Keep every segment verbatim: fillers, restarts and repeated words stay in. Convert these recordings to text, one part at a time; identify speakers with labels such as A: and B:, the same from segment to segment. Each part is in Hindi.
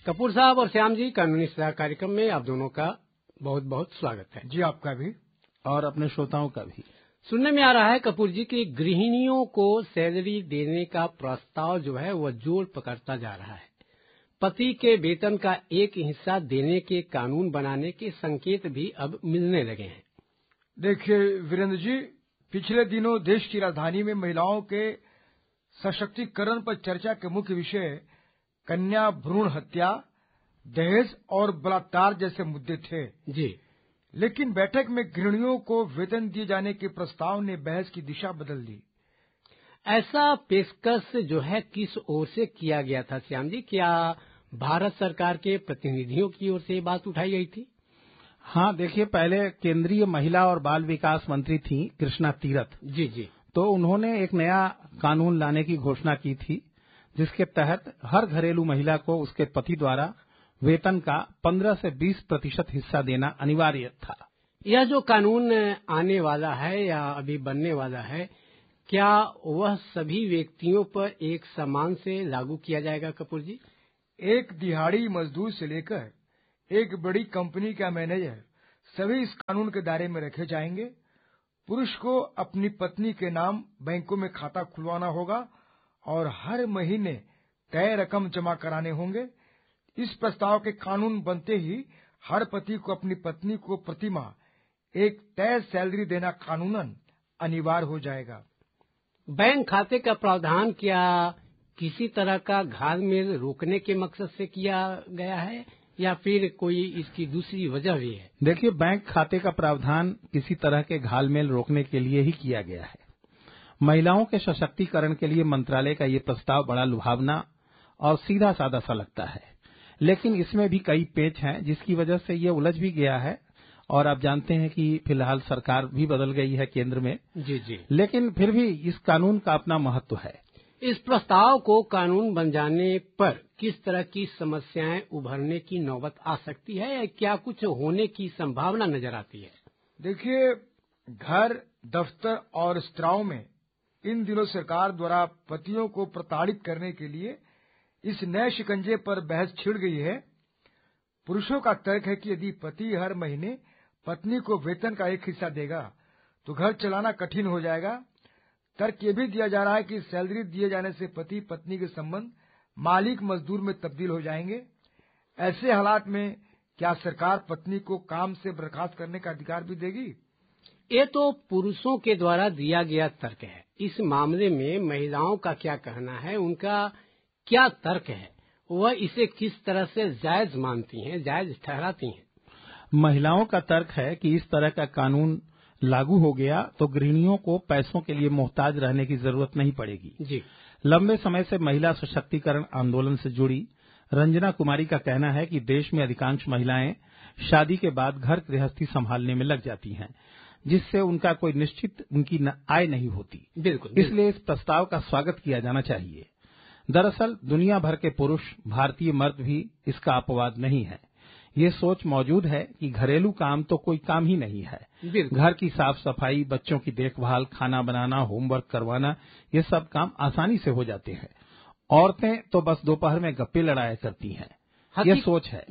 A: कपूर साहब और श्याम जी, कानूनी सलाह कार्यक्रम में आप दोनों का बहुत बहुत स्वागत है।
B: जी, आपका भी
C: और अपने श्रोताओं का भी।
A: सुनने में आ रहा है कपूर जी की गृहिणियों को सैलरी देने का प्रस्ताव जो है वह जोर पकड़ता जा रहा है। पति के वेतन का एक हिस्सा देने के कानून बनाने के संकेत भी अब मिलने लगे हैं।
B: देखिए वीरेंद्र जी, पिछले दिनों देश की राजधानी में महिलाओं के सशक्तिकरण पर चर्चा के मुख्य विषय कन्या भ्रूण हत्या, दहेज और बलात्कार जैसे मुद्दे थे।
A: जी,
B: लेकिन बैठक में गृहिणियों को वेतन दिए जाने के प्रस्ताव ने बहस की दिशा बदल दी।
A: ऐसा पेशकश जो है किस ओर से किया गया था श्याम जी? क्या भारत सरकार के प्रतिनिधियों की ओर से ये बात उठाई गई थी?
C: हाँ, देखिए, पहले केंद्रीय महिला और बाल विकास मंत्री थी कृष्णा तीरथ
A: जी जी
C: तो उन्होंने एक नया कानून लाने की घोषणा की थी, जिसके तहत हर घरेलू महिला को उसके पति द्वारा वेतन का पंद्रह से बीस प्रतिशत हिस्सा देना अनिवार्य था।
A: यह जो कानून आने वाला है या अभी बनने वाला है, क्या वह सभी व्यक्तियों पर एक समान से लागू किया जाएगा कपूर जी?
B: एक दिहाड़ी मजदूर से लेकर एक बड़ी कंपनी का मैनेजर सभी इस कानून के दायरे में रखे जाएंगे। पुरुष को अपनी पत्नी के नाम बैंकों में खाता खुलवाना होगा और हर महीने तय रकम जमा कराने होंगे। इस प्रस्ताव के कानून बनते ही हर पति को अपनी पत्नी को प्रतिमाह एक तय सैलरी देना कानूनन अनिवार्य हो जाएगा।
A: बैंक खाते का प्रावधान क्या किसी तरह का घालमेल रोकने के मकसद से किया गया है या फिर कोई इसकी दूसरी वजह भी है?
C: देखिए, बैंक खाते का प्रावधान किसी तरह के घालमेल रोकने के लिए ही किया गया है। महिलाओं के सशक्तिकरण के लिए मंत्रालय का ये प्रस्ताव बड़ा लुभावना और सीधा साधा सा लगता है, लेकिन इसमें भी कई पेच हैं जिसकी वजह से ये उलझ भी गया है। और आप जानते हैं कि फिलहाल सरकार भी बदल गई है केंद्र में।
A: जी जी
C: लेकिन फिर भी इस कानून का अपना महत्व है।
A: इस प्रस्ताव को कानून बन जाने पर किस तरह की समस्याएं उभरने की नौबत आ सकती है या क्या कुछ होने की संभावना नजर आती है?
B: देखिए, घर, दफ्तर और रेस्तराओं में इन दिनों सरकार द्वारा पतियों को प्रताड़ित करने के लिए इस नए शिकंजे पर बहस छिड़ गई है। पुरुषों का तर्क है कि यदि पति हर महीने पत्नी को वेतन का एक हिस्सा देगा तो घर चलाना कठिन हो जाएगा। तर्क ये भी दिया जा रहा है कि सैलरी दिए जाने से पति पत्नी के संबंध मालिक मजदूर में तब्दील हो जाएंगे। ऐसे हालात में क्या सरकार पत्नी को काम से बर्खास्त करने का अधिकार भी देगी?
A: ये तो पुरुषों के द्वारा दिया गया तर्क है। इस मामले में महिलाओं का क्या कहना है, उनका क्या तर्क है, वह इसे किस तरह से जायज मानती हैं, जायज ठहराती हैं?
C: महिलाओं का तर्क है कि इस तरह का कानून लागू हो गया तो गृहिणियों को पैसों के लिए मोहताज रहने की जरूरत नहीं पड़ेगी।
A: जी,
C: लंबे समय से महिला सशक्तिकरण आंदोलन से जुड़ी रंजना कुमारी का कहना है कि देश में अधिकांश महिलाएं शादी के बाद घर गृहस्थी संभालने में लग जाती हैं, जिससे उनका कोई निश्चित उनकी आय नहीं होती।
A: बिल्कुल,
C: इसलिए इस प्रस्ताव का स्वागत किया जाना चाहिए। दरअसल दुनिया भर के पुरुष, भारतीय मर्द भी इसका अपवाद नहीं है। ये सोच मौजूद है कि घरेलू काम तो कोई काम ही नहीं है। घर की साफ सफाई, बच्चों की देखभाल, खाना बनाना, होमवर्क करवाना, ये सब काम आसानी से हो जाते हैं। औरतें तो बस दोपहर में गप्पे लड़ाया करती हैं। ये सोच है।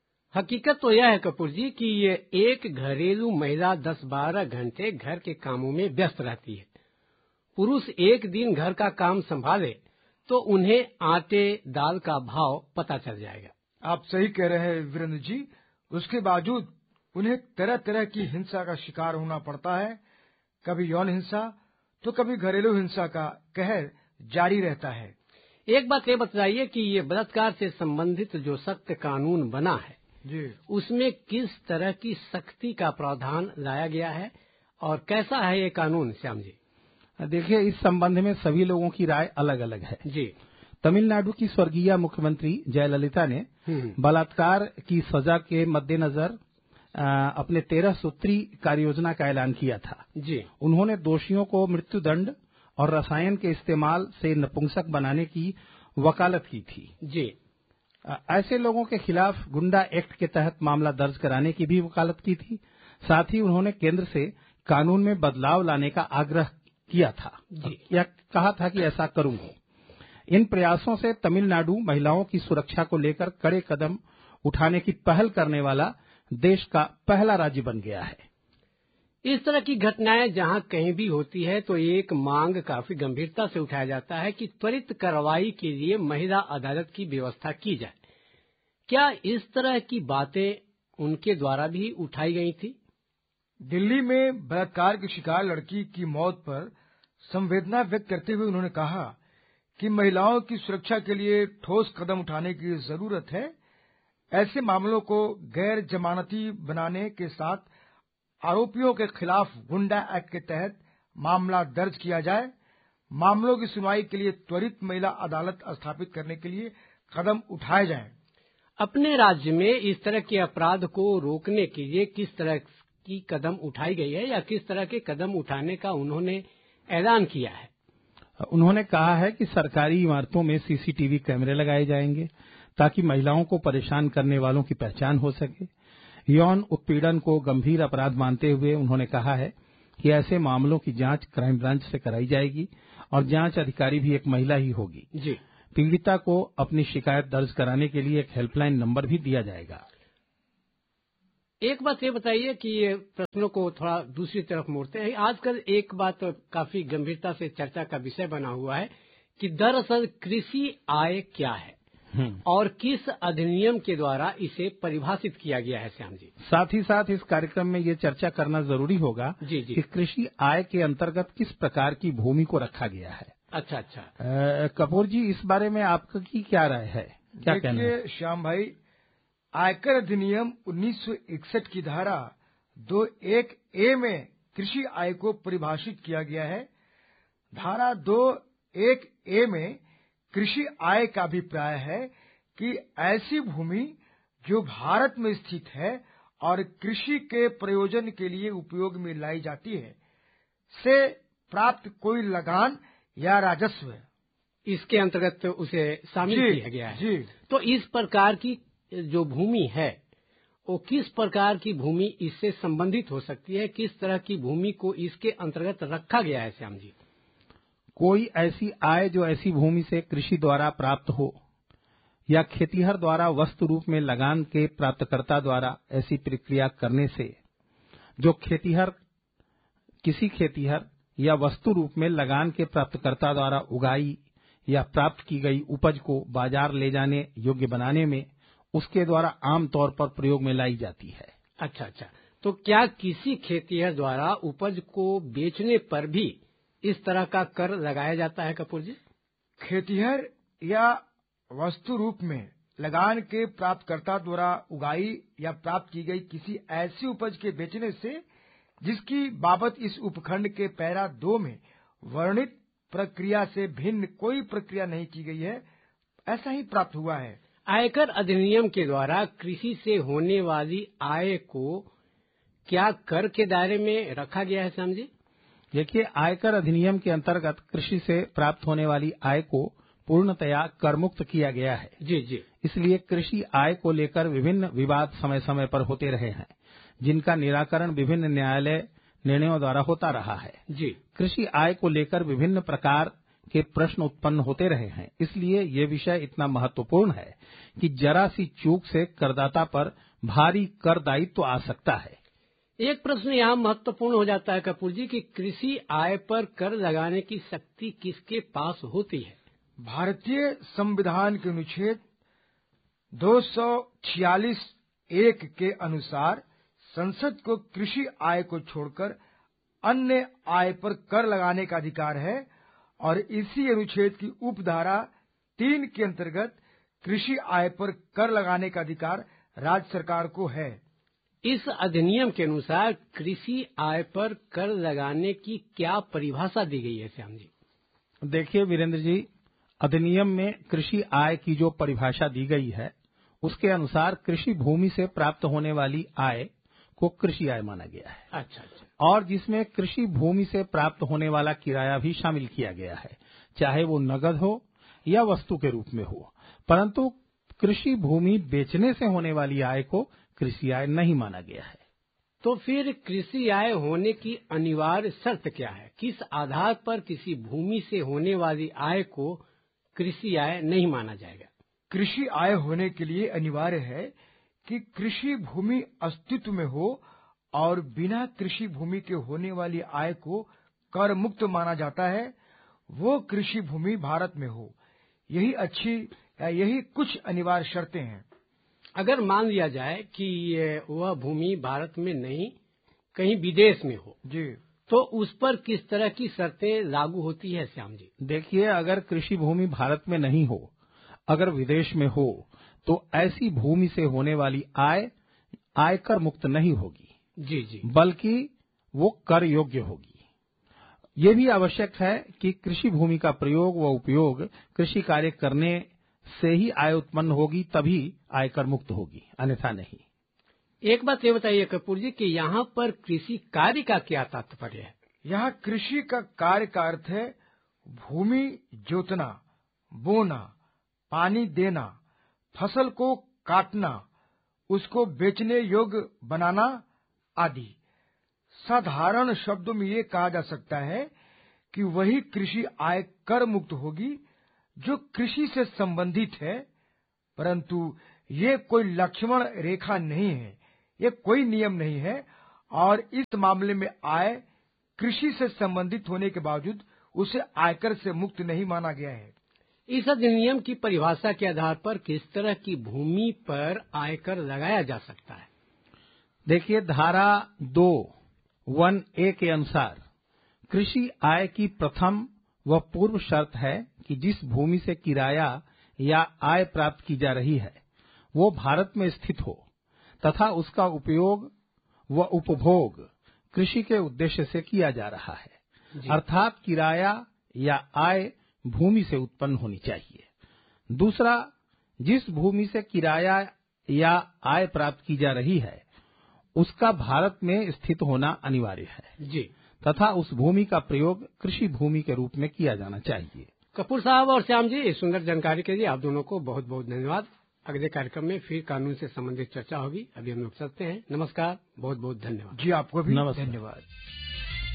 A: हकीकत तो यह है कपूर जी कि ये एक घरेलू महिला दस बारह घंटे घर के कामों में व्यस्त रहती है। पुरुष एक दिन घर का काम संभाले तो उन्हें आटे दाल का भाव पता चल जाएगा।
B: आप सही कह रहे हैं वीरेंद्र जी। उसके बावजूद उन्हें तरह तरह की हिंसा का शिकार होना पड़ता है। कभी यौन हिंसा तो कभी घरेलू हिंसा का कहर जारी रहता है।
A: एक बात ये बताइए कि ये बलात्कार से संबंधित जो सख्त कानून बना है
B: जी,
A: उसमें किस तरह की सख्ती का प्रावधान लाया गया है और कैसा है ये कानून श्याम जी?
C: देखिए, इस संबंध में सभी लोगों की राय अलग अलग है।
A: जी,
C: तमिलनाडु की स्वर्गीय मुख्यमंत्री जयललिता ने बलात्कार की सजा के मद्देनजर अपने तेरह सूत्री कार्ययोजना का ऐलान किया था।
A: जी,
C: उन्होंने दोषियों को मृत्युदंड और रसायन के इस्तेमाल से नपुंसक बनाने की वकालत की थी।
A: जी,
C: ऐसे लोगों के खिलाफ गुंडा एक्ट के तहत मामला दर्ज कराने की भी वकालत की थी। साथ ही उन्होंने केंद्र से कानून में बदलाव लाने का आग्रह किया था, या कहा था कि ऐसा करूंगा। इन प्रयासों से तमिलनाडु महिलाओं की सुरक्षा को लेकर कड़े कदम उठाने की पहल करने वाला देश का पहला राज्य बन गया है।
A: इस तरह की घटनाएं जहां कहीं भी होती है तो एक मांग काफी गंभीरता से उठाया जाता है कि त्वरित कार्रवाई के लिए महिला अदालत की व्यवस्था की जाए। क्या इस तरह की बातें उनके द्वारा भी उठाई गई थी?
B: दिल्ली में बलात्कार की शिकार लड़की की मौत पर संवेदना व्यक्त करते हुए उन्होंने कहा कि महिलाओं की सुरक्षा के लिए ठोस कदम उठाने की जरूरत है। ऐसे मामलों को गैर जमानती बनाने के साथ आरोपियों के खिलाफ गुंडा एक्ट के तहत मामला दर्ज किया जाए। मामलों की सुनवाई के लिए त्वरित महिला अदालत स्थापित करने के लिए कदम उठाए जाएं।
A: अपने राज्य में इस तरह के अपराध को रोकने के लिए किस तरह की कदम उठाई गई है या किस तरह के कदम उठाने का उन्होंने ऐलान किया है?
C: उन्होंने कहा है कि सरकारी इमारतों में सीसीटीवी कैमरे लगाए जाएंगे ताकि महिलाओं को परेशान करने वालों की पहचान हो सके। यौन उत्पीड़न को गंभीर अपराध मानते हुए उन्होंने कहा है कि ऐसे मामलों की जांच क्राइम ब्रांच से कराई जाएगी और जांच अधिकारी भी एक महिला ही होगी।
A: जी।
C: पीड़िता को अपनी शिकायत दर्ज कराने के लिए एक हेल्पलाइन नंबर भी दिया जाएगा।
A: एक बात ये बताइए कि ये प्रश्नों को थोड़ा दूसरी तरफ मोड़ते हैं। आजकल एक बात काफी गंभीरता से चर्चा का विषय बना हुआ है कि दरअसल कृषि आय क्या है और किस अधिनियम के द्वारा इसे परिभाषित किया गया है। श्याम जी,
C: साथ ही साथ इस कार्यक्रम में ये चर्चा करना जरूरी होगा
A: जी जी।
C: कि कृषि आय के अंतर्गत किस प्रकार की भूमि को रखा गया है।
A: अच्छा अच्छा।
C: आ, कपूर जी, इस बारे में आपकी क्या राय है, क्या कहना है?
B: श्याम भाई, आयकर अधिनियम उन्नीस सौ इकसठ की धारा दो एक ए में कृषि आय को परिभाषित किया गया है। धारा दो एक ए में कृषि आय का अभिप्राय है कि ऐसी भूमि जो भारत में स्थित है और कृषि के प्रयोजन के लिए उपयोग में लाई जाती है से प्राप्त कोई लगान या राजस्व,
A: इसके अंतर्गत उसे शामिल किया गया है।
B: जी।
A: तो इस प्रकार की जो भूमि है वो किस प्रकार की भूमि इससे संबंधित हो सकती है? किस तरह की भूमि को इसके अंतर्गत रखा गया है? श्याम जी,
C: कोई ऐसी आय जो ऐसी भूमि से कृषि द्वारा प्राप्त हो या खेतीहर द्वारा वस्तु रूप में लगान के प्राप्तकर्ता द्वारा ऐसी प्रक्रिया करने से जो खेतीहर किसी खेतीहर या वस्तु रूप में लगान के प्राप्तकर्ता द्वारा उगाई या प्राप्त की गई उपज को बाजार ले जाने योग्य बनाने में उसके द्वारा आमतौर पर प्रयोग में लाई जाती है।
A: अच्छा अच्छा। तो क्या किसी खेतीहर द्वारा उपज को बेचने पर भी इस तरह का कर लगाया जाता है कपूर जी?
B: खेतीहर या वस्तु रूप में लगान के प्राप्तकर्ता द्वारा उगाई या प्राप्त की गई किसी ऐसी उपज के बेचने से जिसकी बाबत इस उपखंड के पैरा दो में वर्णित प्रक्रिया से भिन्न कोई प्रक्रिया नहीं की गई है, ऐसा ही प्राप्त हुआ है।
A: आयकर अधिनियम के द्वारा कृषि से होने वाली आय को क्या कर के दायरे में रखा गया है? श्याम जी,
C: देखिए, आयकर अधिनियम के अंतर्गत कृषि से प्राप्त होने वाली आय को पूर्णतया कर मुक्त किया गया है।
A: जी जी।
C: इसलिए कृषि आय को लेकर विभिन्न विवाद समय समय पर होते रहे हैं, जिनका निराकरण विभिन्न न्यायालय निर्णयों द्वारा होता रहा है।
A: जी।
C: कृषि आय को लेकर विभिन्न प्रकार के प्रश्न उत्पन्न होते रहे हैं। इसलिए ये विषय इतना महत्वपूर्ण है कि जरा सी चूक से करदाता पर भारी कर दायित्व आ सकता है।
A: एक प्रश्न यहाँ महत्वपूर्ण हो जाता है कपूर जी कि कृषि आय पर कर लगाने की शक्ति किसके पास होती है?
B: भारतीय संविधान के अनुच्छेद दो सौ छियालीस एक के अनुसार संसद को कृषि आय को छोड़कर अन्य आय पर कर लगाने का अधिकार है और इसी अनुच्छेद की उपधारा तीन के अंतर्गत कृषि आय पर कर लगाने का अधिकार राज्य सरकार को है।
A: इस अधिनियम के अनुसार कृषि आय पर कर लगाने की क्या परिभाषा दी गई है? श्याम जी,
C: देखिए वीरेंद्र जी, अधिनियम में कृषि आय की जो परिभाषा दी गई है उसके अनुसार कृषि भूमि से प्राप्त होने वाली आय को कृषि आय माना गया है।
A: अच्छा अच्छा।
C: और जिसमें कृषि भूमि से प्राप्त होने वाला किराया भी शामिल किया गया है, चाहे वो नगद हो या वस्तु के रूप में हो। परंतु कृषि भूमि बेचने से होने वाली आय को कृषि आय नहीं माना गया है।
A: तो फिर कृषि आय होने की अनिवार्य शर्त क्या है? किस आधार पर किसी भूमि से होने वाली आय को कृषि आय नहीं माना जाएगा?
B: कृषि आय होने के लिए अनिवार्य है कि कृषि भूमि अस्तित्व में हो और बिना कृषि भूमि के होने वाली आय को कर मुक्त माना जाता है, वो कृषि भूमि भारत में हो। यही अच्छी या यही कुछ अनिवार्य शर्तें हैं।
A: अगर मान लिया जाए कि वह भूमि भारत में नहीं कहीं विदेश में हो
B: जी,
A: तो उस पर किस तरह की शर्तें लागू होती है श्याम जी?
C: देखिए, अगर कृषि भूमि भारत में नहीं हो, अगर विदेश में हो, तो ऐसी भूमि से होने वाली आय आयकर मुक्त नहीं होगी।
A: जी जी,
C: बल्कि वो कर योग्य होगी। ये भी आवश्यक है कि कृषि भूमि का प्रयोग व उपयोग कृषि कार्य करने से ही आय उत्पन्न होगी, तभी आयकर मुक्त होगी, अन्यथा नहीं।
B: एक बात ये बताइए कपूर जी कि यहाँ पर कृषि कार्य का क्या तात्पर्य है? यहाँ कृषि का कार्य का अर्थ है भूमि जोतना, बोना, पानी देना, फसल को काटना, उसको बेचने योग्य बनाना आदि। साधारण शब्दों में ये कहा जा सकता है कि वही कृषि आय कर मुक्त होगी जो कृषि से संबंधित है, परंतु ये कोई लक्ष्मण रेखा नहीं है, ये कोई नियम नहीं है, और इस मामले में आय कृषि से संबंधित होने के बावजूद उसे आयकर से मुक्त नहीं माना गया है।
A: इस अधिनियम की परिभाषा के आधार पर किस तरह की भूमि पर आयकर लगाया जा सकता है?
C: देखिए, धारा दो वन ए के अनुसार कृषि आय की प्रथम व पूर्व शर्त है कि जिस भूमि से किराया या आय प्राप्त की जा रही है वो भारत में स्थित हो तथा उसका उपयोग व उपभोग कृषि के उद्देश्य से किया जा रहा है, अर्थात किराया या आय भूमि से उत्पन्न होनी चाहिए। दूसरा, जिस भूमि से किराया या आय प्राप्त की जा रही है उसका भारत में स्थित होना अनिवार्य है
A: जी,
C: तथा उस भूमि का प्रयोग कृषि भूमि के रूप में किया जाना चाहिए।
A: कपूर साहब और श्याम जी, इस सुंदर जानकारी के लिए आप दोनों को बहुत बहुत धन्यवाद। अगले कार्यक्रम में फिर कानून से संबंधित चर्चा होगी। अभी हम लोग चलते हैं। नमस्कार, बहुत बहुत धन्यवाद।
B: जी, आपको भी
C: नमस्कार।
B: धन्यवाद।